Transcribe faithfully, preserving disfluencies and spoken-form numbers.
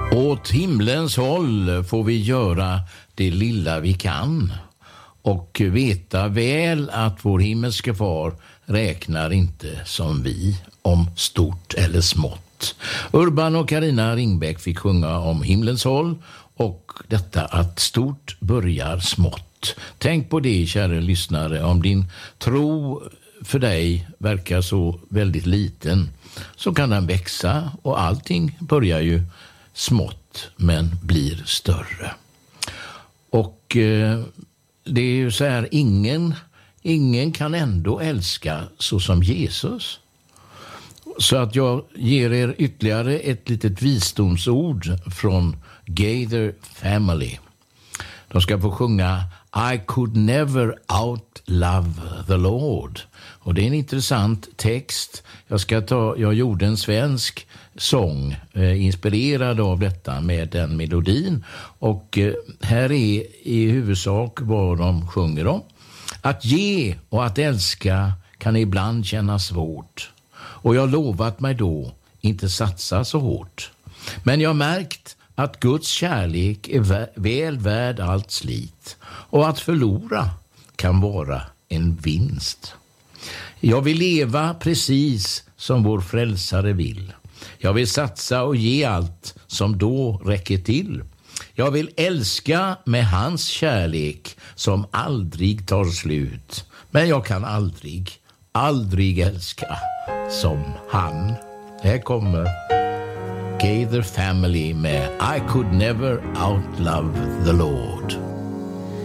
Åt himlens håll får vi göra det lilla vi kan och veta väl att vår himmelske far räknar inte som vi om stort eller smått. Urban och Carina Ringbäck fick sjunga om himlens håll och detta att stort börjar smått. Tänk på det, kära lyssnare, om din tro för dig verkar så väldigt liten så kan den växa och allting börjar ju smått men blir större. Och eh, det är ju så här, ingen, ingen kan ändå älska så som Jesus. Så att jag ger er ytterligare ett litet visdomsord från Gaither Family. De ska få sjunga I could never outlove the Lord. Och det är en intressant text. Jag ska ta, jag gjorde en svensk sång eh, inspirerad av detta med den melodin. Och eh, här är i huvudsak vad de sjunger om. Att ge och att älska kan ibland kännas svårt. Och jag har lovat mig då inte satsa så hårt. Men jag har märkt att Guds kärlek är vä- väl värd allt slit. Och att förlora kan vara en vinst. Jag vill leva precis som vår frälsare vill. Jag vill satsa och ge allt som då räcker till. Jag vill älska med hans kärlek som aldrig tar slut. Men jag kan aldrig, aldrig älska som han. Här kommer Gaither Family med I could never outlove the Lord.